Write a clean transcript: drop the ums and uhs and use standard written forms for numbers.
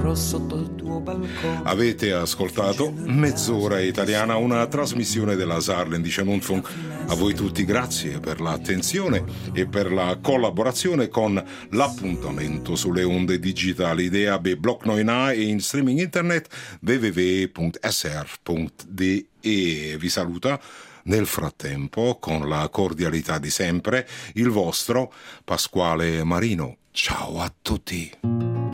lavoro sotto il tuo balcone. Avete ascoltato Mezz'ora Italiana, una trasmissione della Saarländische Rundfunk. A voi tutti grazie per l'attenzione e per la collaborazione con l'appuntamento sulle onde digitali DAB Block 9 e in streaming internet www.sr.de. Vi saluta nel frattempo, con la cordialità di sempre, il vostro Pasquale Marino. Ciao a tutti.